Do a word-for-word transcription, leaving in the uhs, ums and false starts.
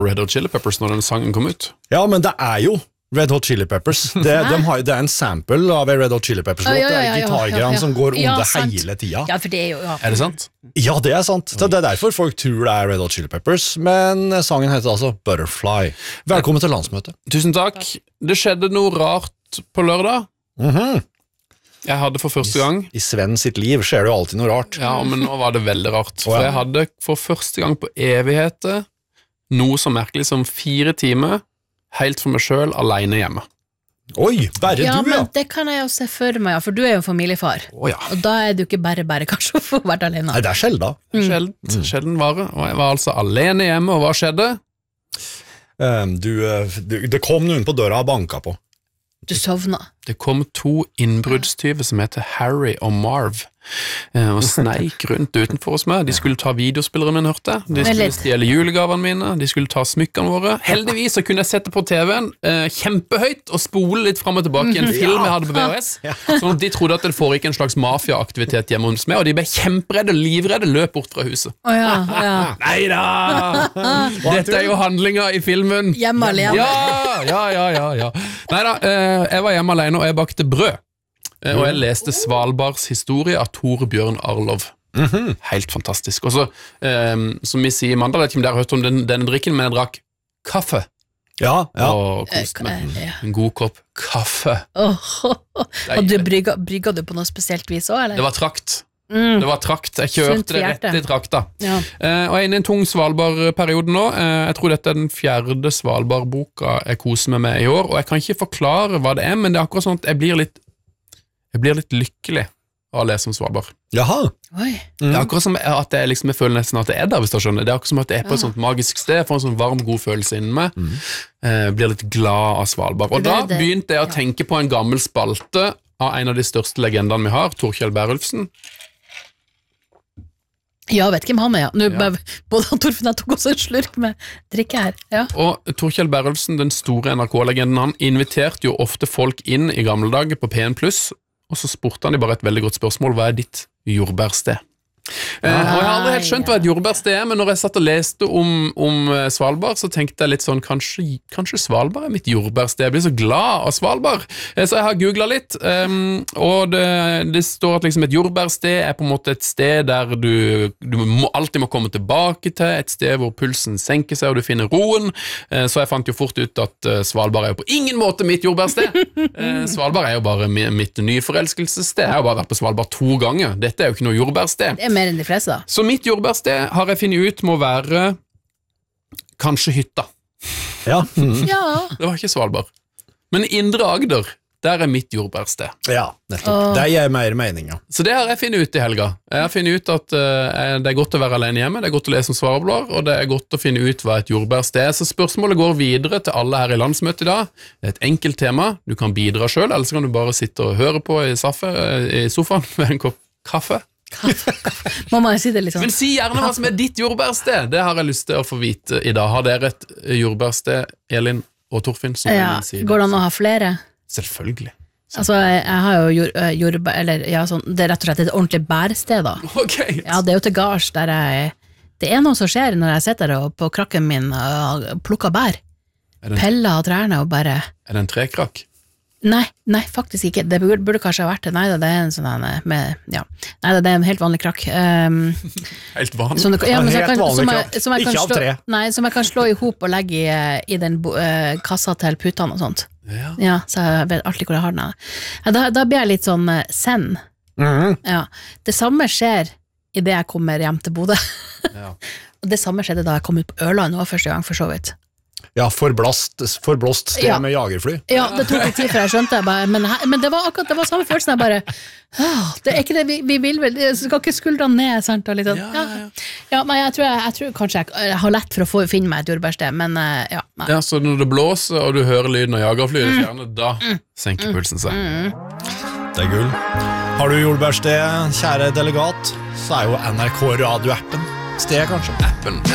Red Hot Chili Peppers når den sangen kom ut. Ja, men det er jo Red Hot Chili Peppers. Det, de har, det er en sample av en Red Hot Chili Peppers-låt. Ja, ja, ja, ja, det er gitargreiene ja, ja. som går Ja, under sant. hele tida. Ja, for det er jo ja. Er det sant? Ja, det er sant. Det er derfor folk tror det er Red Hot Chili Peppers, men sangen heter altså Butterfly. Velkommen til landsmøtet. Tusen takk. Det skjedde noe rart på lørdag. Mhm. Jeg hadde for første gang I Sven sitt liv skjer det jo alltid noe rart. Ja, men nå var det veldig rart. Å, For ja. jeg hadde for første gang på evigheter noe så merkelig som fire timer helt for meg selv alene hjemme. Oi, bare Ja, du, ja. men det kan jeg jo se for meg, ja, for du er jo familiefar. Å ja. Og da er du ikke bare bare kanskje å få vært alene. Nei, det er sjelda. Sjelden, sjelden vare. Og jeg var altså alene hjemme, og hva skjedde? Um, du, uh, du, det kom noen på døra og banka på. Du sovna. Det kom to innbruddstyver som heter Harry og Marv, eh, og sneik rundt utenfor hos meg. De skulle ta videospilleren min, hørte jeg. De skulle litt. stjele julegavene mine, de skulle ta smykkene våre. Heldigvis så kunne jeg sette på T V-en eh, kjempehøyt og spole litt frem og tilbake i en film jeg hadde på V H S. Sånn at de trodde at det foregikk en slags mafiaaktivitet hjemme hos meg, og de ble kjemperedde, livredde, løp bort fra huset. Å ja, ja. Neida! Dette er jo handlinger i filmen. Hjemme alene. Ja, ja, ja, ja, ja. Neida, eh, jeg var hjemme alene, og jeg bakte brød. Eh, og jeg leste Svalbards historie av Tor Bjørn Arlov. Helt fantastisk. Og så, eh, som vi sier i Mandal, jeg vet ikke om dere har hørt om den, denne drikken, men jeg drakk kaffe. Ja, ja. Og koste meg. Eh, ja. En god kopp kaffe. Åh, og du brygga, brygga du på noe spesielt vis også, eller? Det var trakt. Mm. Det var trakt. Jeg Sunt kjørte for det rett hjertet. i trakta. Ja. Eh, og jeg er inne i en tung Svalbard-periode nå. Eh, jeg tror dette er den fjerde Svalbard-boka jeg koser meg med i år, og jeg kan ikke forklare hva det er, men det er akkurat sånn at jeg blir litt jeg blir litt lykkelig av å lese om Svalbard. Jaha. Oi. Det er akkurat som at jeg, liksom, jeg føler nesten at jeg er der, hvis du skjønner. Det er akkurat som at jeg er på et sånt magisk sted, jeg får en sånn varm, god følelse innen meg. Eh, blir litt glad av Svalbard. Og Det da er det. begynte jeg å Ja. tenke på en gammel spalte av en av de største legendene vi har, Torkjell Bærulfsen. Ja, vet hvem han er, ja. Nå, bare- Både han Torfinn og jeg tok også en slurk med drikke her. Ja. Og Torkjell Bærulfsen, den store N R K-legenden, han inviterte jo ofte folk inn i gamle dager på P en pluss, og så spurte han de bare et veldig godt spørsmål: hva er ditt jordbærsted? Eh, og Jeg har aldri helt skjønt hva et jordbærsted er, men når jeg satt og leste om, om Svalbard, så tenkte jeg litt sånn, kanskje, kanskje Svalbard er mitt jordbærsted. Jeg blir så glad av Svalbard. Eh, så jeg har googlet litt, um, og det, det står at liksom et jordbærsted er på en måte et sted der du, du må, alltid må komme tilbake til, et sted hvor pulsen senker seg og du finner roen. Eh, så jeg fant jo fort ut at uh, Svalbard er jo på ingen måte mitt jordbærsted. Eh, Svalbard er jo bare mi, mitt nyforelskelsessted. Jeg har jo bare vært på Svalbard to ganger. Dette er jo ikke noe jordbærsted. Det er mer enn de fleste, da. Så mitt jordbærsted har jeg funnet ut må være kanskje hytta. Ja. Mhm. Ja. Det var ikke Svalbard. Men Indre Agder, der er mitt jordbærsted. Ja, nettopp. Det gir mer mening, ja. Så det har jeg funnet ut i helga. Jeg har funnet ut at uh, det er godt å være alene hjemme, det er godt å lese om Svalbard, og det er godt å finne ut hva et jordbærsted er. Så spørsmålet går videre til alle her i landsmøtet i dag. Det er et enkelt tema. Du kan bidra selv, eller så kan du bare sitte og høre på i, saffe, i sofaen med en kopp kaffe. Må man si det litt sånn. Men si gjerne hva som er ditt jordbærsted. Det har jeg lyst til å få vite i dag. Har dere et jordbærsted, Elin og Torfinn? Som Ja, vil si det? går det an å ha flere? Selvfølgelig. Altså, jeg, jeg har jo jord, øh, jordbær, eller ja, sånn, det er rett og slett et ordentlig bærsted da. Ok. Ja, det er jo til gards der jeg, det er noe som skjer når jeg sitter der og på krakken min og plukker bær. Er det, en, Peller av trærne og bare, er det en trekrakk? nei, nei, faktisk ikke. Det burde, burde kanskje ha vært det. Nei, det er en sånn en med, ja. Nei, det er en helt vanlig krakk. Um, Helt vanlig. Som, du, ja, men som, jeg Helt kan, vanlig som, jeg, krakk. som, jeg kan Ikke av slå, tre. nei, som jeg kan slå i hop og legge i, i den bo- eh, kassa til putene og sånt. Ja. Ja, så jeg vet alltid hvor jeg har den. Ja, da, da blir jeg litt sånn uh, zen. Mhm. Ja. Det samme skjer i det jeg kommer hjem til Bodø. Ja. Og det samme skjedde da jeg kom ut på Ørland også første gang, for så vidt. Ja, forblåst, forblåst sted Ja. med jagerfly. Ja, det tok litt tid før jeg skjønte det, bare, men, her- men det var akkurat det var samme følelsen. Jeg bare, «Åh, det er ikke det vi, vi vil vel, det skal ikke skuldrene ned, sant? Og litt sånn, Ja, ja, ja, ja. ja, nei, jeg tror, jeg, jeg tror kanskje jeg, jeg har lett for å få, finne meg et jordbærsted, men eh, ja, nei. Ja, så når det blåser og du hører lyden av jagerflyet i fjernet, da senker pulsen seg. Det er gull. Har du jordbærsted, kjære delegat, så er jo N R K radioappen sted, kanskje. Appen.